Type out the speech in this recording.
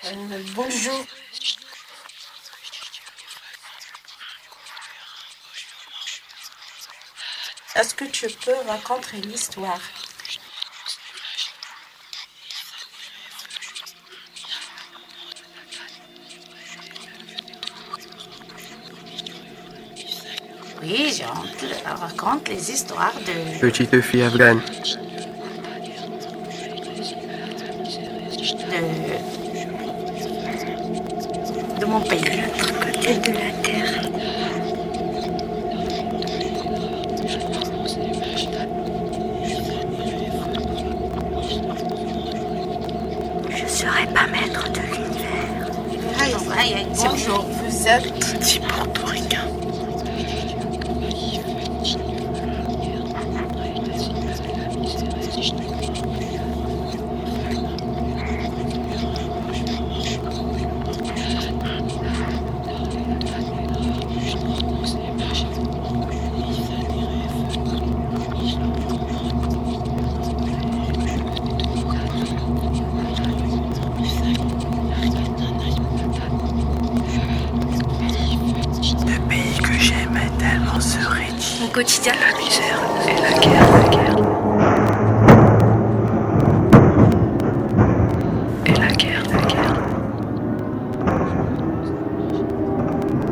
Bonjour. Est-ce que tu peux raconter l'histoire? Oui, raconte les histoires de... Petite fille afghane. de mon pays. De l'autre côté de la terre. Je serai pas maître de l'univers. Bonjour, vous êtes Petit portoricain. Le pays que j'aimais tellement se réduit. Mon quotidien, La misère et la guerre.